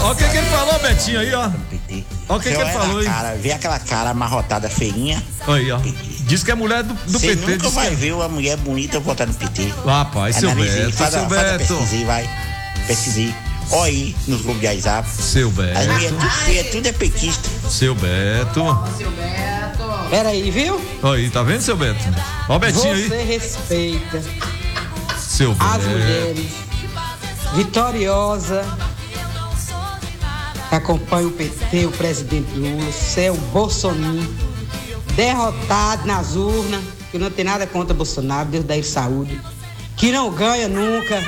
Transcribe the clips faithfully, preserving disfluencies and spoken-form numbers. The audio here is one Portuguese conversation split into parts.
Ó o que que ele falou, Betinho, aí, ó. Ó o que que ele falou aí. Cara, vê aquela cara amarrotada feinha. Aí, ó. Diz que é mulher do, do Você P T. nunca vai que... ver uma mulher bonita votar no P T. Rapaz, seu Analise, Beto, faz, seu a, faz a Beto. pesquisa, vai. Pesquise. Olha aí nos grupos de WhatsApp. Seu Beto. As mulheres tudo feia, tudo é petista. Seu Beto. Seu Beto. Peraí, viu? Aí, tá vendo, seu Beto? Ó o Betinho aí. Você respeita Seu Beto. as mulheres vitoriosa que acompanha o P T, o presidente Lula. Você é um Bolsonaro derrotado nas urnas, que não tem nada contra Bolsonaro, Deus dá ele saúde, que não ganha nunca.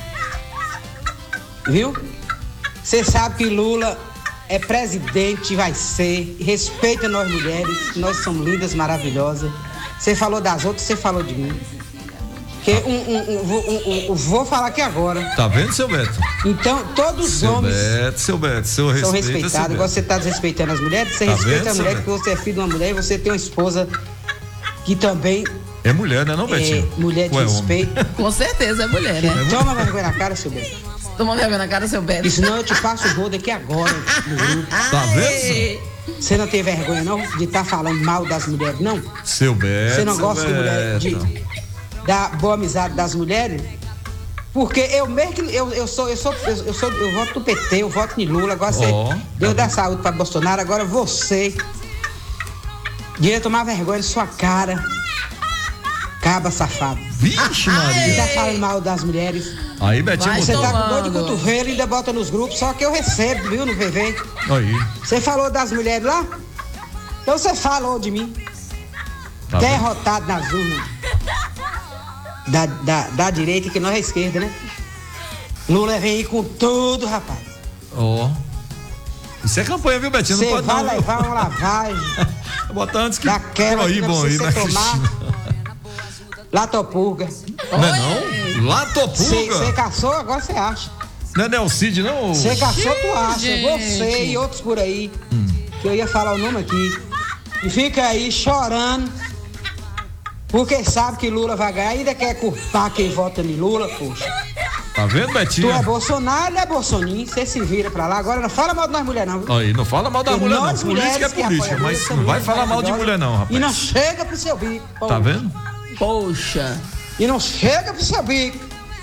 Viu? Você sabe que Lula é presidente, vai ser. Respeita nós mulheres, nós somos lindas, maravilhosas. Você falou das outras, você falou de mim. Que um, um, um, um, um, vou falar aqui agora. Tá vendo, seu Beto? Então, todos os seu homens Beto, seu Beto, seu são respeito, respeitados. Igual você está desrespeitando as mulheres, você Tá respeita vendo, a mulher, seu porque você é filho de uma mulher e você tem uma esposa que também É mulher, né, não, Betinho? é mulher de Ou é homem? respeito. Com certeza é mulher, né? Toma vergonha na cara, seu Beto. Toma vergonha na cara, seu Beto. E senão eu te passo o rodo aqui agora no grupo. Tá vendo? Você não tem vergonha, não? De estar falando mal das mulheres, não? Seu Beto. Você não seu gosta de mulher, Beto. de, da boa amizade das mulheres? Porque eu mesmo que eu, eu sou, eu sou, eu, eu sou, eu voto no P T, eu voto em Lula, agora você Ó, Deus tá dá saúde para Bolsonaro, agora você devia tomar vergonha de sua cara. Caba safado. Vixe, Você Maria. tá falando mal das mulheres. Aí, Betinho Vai Você mudou. tá com dor de tomando. cotovelo e ainda bota nos grupos, só que eu recebo, viu, no V V. Aí. Você falou das mulheres lá? Então você falou de mim. Tá vendo? Derrotado nas urnas. Da, da, da direita, que nós é esquerda, né? Lula vem aí com tudo, rapaz. Ó. Isso é campanha, viu, Betinho? Não Você pode vai não. viu? levar uma lavagem Bota antes que daquela que proíbam não aí, precisa né, você tomar. Cristina? Latopurga. Não é não? Latopurga? Você caçou, agora você acha. Não é Nelcide, não? Você caçou, tu acha. Gente. Você e outros por aí. Hum. Que eu ia falar o nome aqui. E fica aí chorando. Porque sabe que Lula vai ganhar. Ainda quer culpar quem vota em Lula, poxa. Tá vendo, Betinho? Tu é Bolsonaro, ele é Bolsoninho. Você se vira pra lá. Agora não fala mal de nós mulheres, não. Viu? Aí, não fala mal da Porque mulher, não. nós Política é mulheres que política, apoiam mas Lula, não vai somos falar mal de maravilhosas. mulher, não, rapaz. E não chega pro seu bico. Pô. Tá vendo? Poxa. E não chega pro seu bico.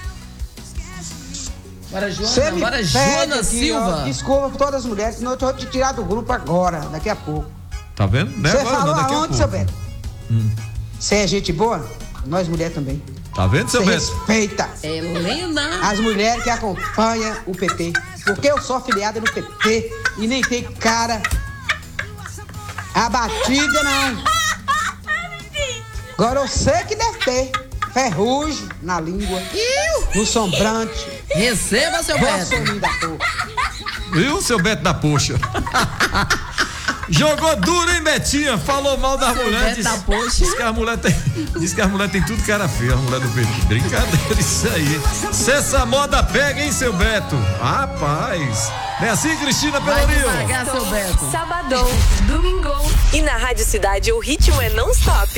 Bora, Você Joana. me Bora, pede Joana aqui, Silva. ó, desculpa por todas as mulheres, senão eu tô te tirar do grupo agora, daqui a pouco. Tá vendo? Não é Você agora, falou não, daqui a aonde, pouco. seu Beto? Você é gente boa? Nós mulheres também. Tá vendo, seu Você Beto? respeita Helena. as mulheres que acompanham o P T. Porque eu sou afiliada no P T e nem tem cara abatida, não. Agora eu sei que deve ter ferrugem na língua, no sombrante. Receba, seu Beto. Bolsoninho da porra. Viu, seu Beto da poxa? Jogou duro, hein, Betinha? Falou mal da Seu mulher. Beto da poxa. Diz que a mulher tem, diz que a mulher tem tudo cara feia, a mulher do P T. Brincadeira isso aí. Se essa moda pega, hein, seu Beto? Rapaz. Não é assim, Cristina Vai Pelourinho? devagar, seu Beto. Sabadão, domingão. E na Rádio Cidade o ritmo é não stop.